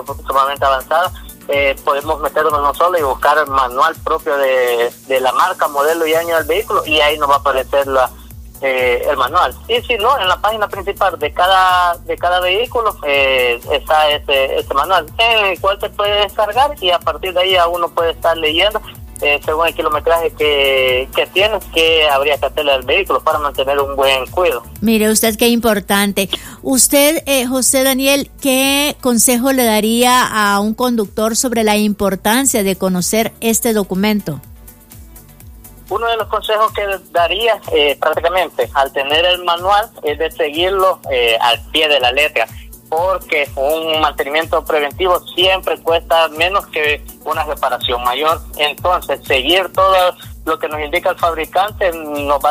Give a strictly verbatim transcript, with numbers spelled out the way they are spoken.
sumamente avanzada, eh, podemos meternos nosotros y buscar el manual propio de, de la marca, modelo y año del vehículo, y ahí nos va a aparecer la, eh, el manual. Y si no, en la página principal de cada de cada vehículo eh, está ese, ese manual, en el cual se puede descargar, y a partir de ahí a uno puede estar leyendo Eh, según el kilometraje que, que tiene, que habría que hacerle al vehículo para mantener un buen cuidado. Mire usted qué importante. Usted, eh, José Daniel, ¿qué consejo le daría a un conductor sobre la importancia de conocer este documento? Uno de los consejos que daría eh, prácticamente al tener el manual es de seguirlo eh, al pie de la letra, porque un mantenimiento preventivo siempre cuesta menos que una reparación mayor. Entonces, seguir todo lo que nos indica el fabricante nos va